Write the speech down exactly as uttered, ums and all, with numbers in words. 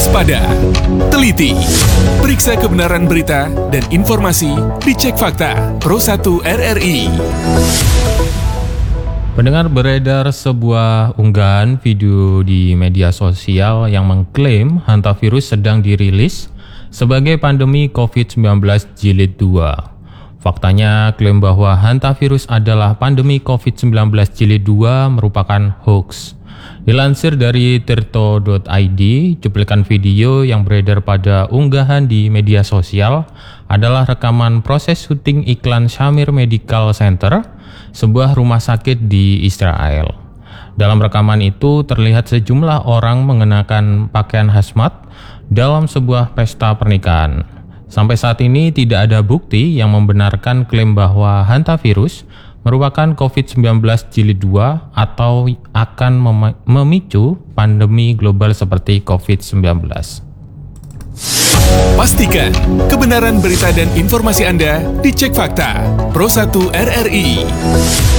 Waspada, teliti, periksa kebenaran berita dan informasi, dicek fakta. Pro satu R R I. Pendengar, beredar sebuah unggahan video di media sosial yang mengklaim hantavirus sedang dirilis sebagai pandemi covid sembilan belas jilid dua. Faktanya, klaim bahwa hantavirus adalah pandemi covid sembilan belas jilid dua merupakan hoax. Dilansir dari tirto titik i d, cuplikan video yang beredar pada unggahan di media sosial adalah rekaman proses syuting iklan Shamir Medical Center, sebuah rumah sakit di Israel. Dalam rekaman itu terlihat sejumlah orang mengenakan pakaian hazmat dalam sebuah pesta pernikahan. Sampai saat ini tidak ada bukti yang membenarkan klaim bahwa hantavirus merupakan covid sembilan belas jilid dua atau akan mem- memicu pandemi global seperti covid sembilan belas. Pastikan kebenaran berita dan informasi Anda dicek fakta. Pro satu R R I.